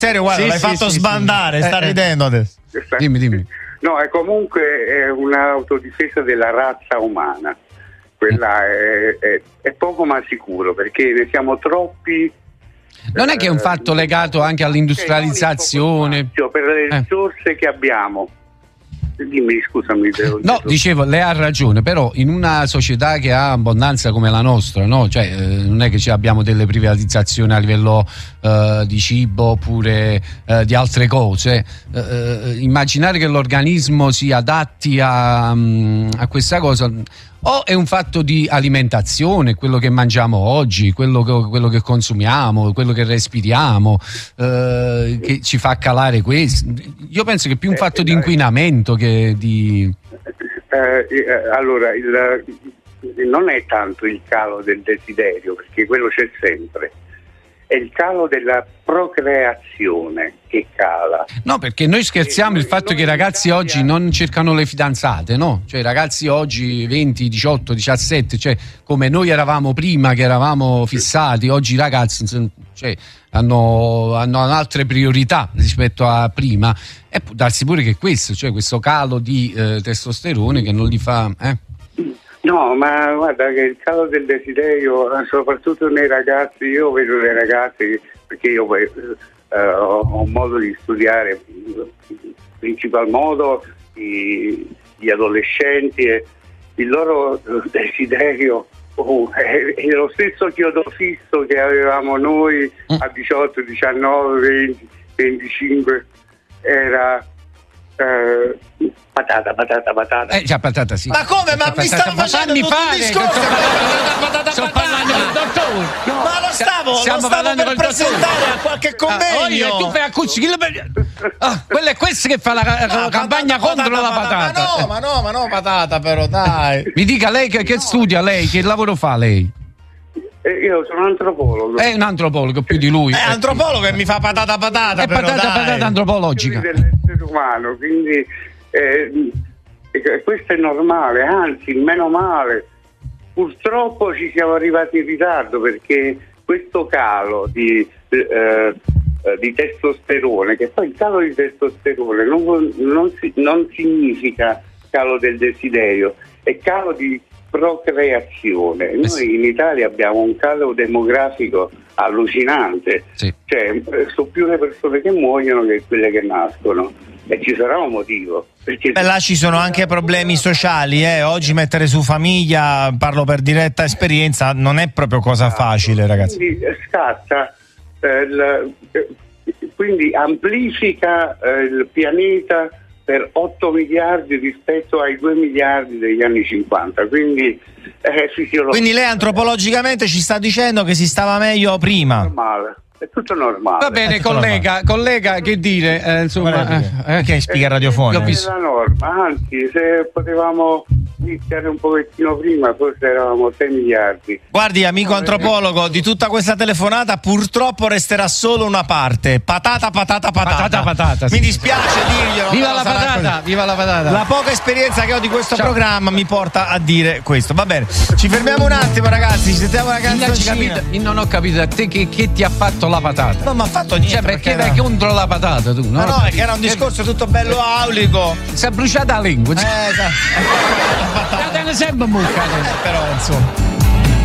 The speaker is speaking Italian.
Serio, guarda, l'hai fatto sbandare, sta ridendo adesso. Dimmi. No, è comunque un'autodifesa della razza umana. Quella è poco ma sicuro, perché ne siamo troppi. Non è che è un fatto legato anche all'industrializzazione? Per le risorse che abbiamo. Dimmi, scusami. No, dicevo, lei ha ragione, però in una società che ha abbondanza come la nostra, no? Cioè, non è che abbiamo delle privatizzazioni a livello di cibo oppure di altre cose. Immaginare che l'organismo si adatti a questa cosa o è un fatto di alimentazione, quello che mangiamo oggi, quello che consumiamo, quello che respiriamo, che ci fa calare questo. Io penso che è più un fatto di inquinamento che di... Allora, non è tanto il calo del desiderio, perché quello c'è sempre. È il calo della procreazione che cala. No, perché noi scherziamo il fatto che i ragazzi oggi non cercano le fidanzate, no? Cioè i ragazzi oggi 20, 18, 17, cioè come noi eravamo prima che eravamo fissati, oggi i ragazzi hanno altre priorità rispetto a prima, e può darsi pure che questo calo di testosterone che non li fa... No, ma guarda che il calo del desiderio, soprattutto nei ragazzi, io vedo dei ragazzi, perché io ho un modo di studiare, in principal modo gli adolescenti, e il loro desiderio è lo stesso chiodo fisso che avevamo noi a 18, 19, 20, 25, era... patata. Già patata, sì. Ma come? Ma mi stavo facendo tutto il discorso. Sto parlando col dottore. Ma lo stavo per presentare a qualche convegno. Tu fai a cucci. Quello è questo che fa la campagna contro la patata. Ma no, patata però, dai. Mi dica lei che studia, lei che lavoro fa lei? Io sono antropologo. È un antropologo più di lui. È antropologo che mi fa patata. È però, patata antropologica. Dell'essere umano, quindi questo è normale, anzi, meno male. Purtroppo ci siamo arrivati in ritardo, perché questo calo di testosterone, che poi il calo di testosterone non significa calo del desiderio, è calo di procreazione. Noi in Italia abbiamo un calo demografico allucinante, sì. Cioè sono più le persone che muoiono che quelle che nascono, e ci sarà un motivo, perché là ci sono anche problemi sociali, oggi mettere su famiglia, parlo per diretta esperienza, non è proprio cosa facile, ragazzi. Quindi scatta quindi amplifica il pianeta per 8 miliardi rispetto ai 2 miliardi degli anni 50, quindi è fisiologico. Quindi lei antropologicamente ci sta dicendo che si stava meglio prima? Normale. È tutto normale. Va bene, collega, che dire? Che spiega radiofonico? È la norma, anzi, se potevamo iniziare un pochettino prima, forse eravamo 6 miliardi. Guardi, amico antropologo, di tutta questa telefonata purtroppo resterà solo una parte. Patata. Sì. Mi dispiace dirglielo. Viva la patata. La poca esperienza che ho di questo programma mi porta a dire questo. Va bene, ci fermiamo un attimo, ragazzi, ci sentiamo una canzoncina. Non ho capito a te che ti ha fatto la patata. Non mi ha fatto niente. Cioè, perché vai contro la patata tu? No, è che era un discorso tutto bello aulico. Si è bruciata la lingua. Esatto. Sempre mucca. Però insomma.